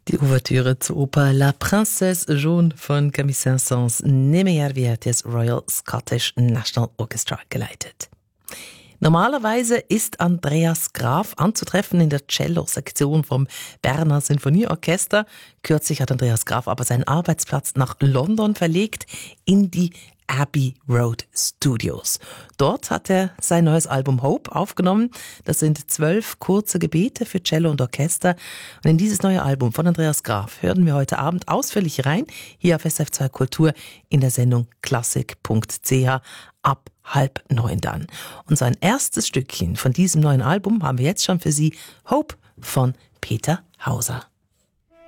Die Ouvertüre zur Oper La Princesse Jaune von Camille Saint-Saëns, Nemeyer des Royal Scottish National Orchestra geleitet. Normalerweise ist Andreas Graf anzutreffen in der Cello-Sektion vom Berner Sinfonieorchester. Kürzlich hat Andreas Graf aber seinen Arbeitsplatz nach London verlegt, in die Abbey Road Studios. Dort hat er sein neues Album Hope aufgenommen. Das sind 12 kurze Gebete für Cello und Orchester. Und in dieses neue Album von Andreas Graf hören wir heute Abend ausführlich rein, hier auf SRF2 Kultur in der Sendung klassik.ch ab 8:30 dann. Und sein erstes Stückchen von diesem neuen Album haben wir jetzt schon für Sie, Hope von Peter Hauser.